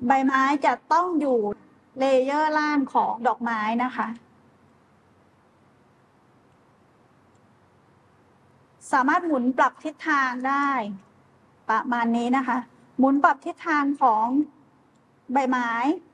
ใบไม้จะต้องอยู่เลเยอร์ล่างของดอกไม้นะคะ สามารถหมุนปรับทิศทางได้ประมาณนี้นะคะ หมุนปรับทิศทางของใบไม้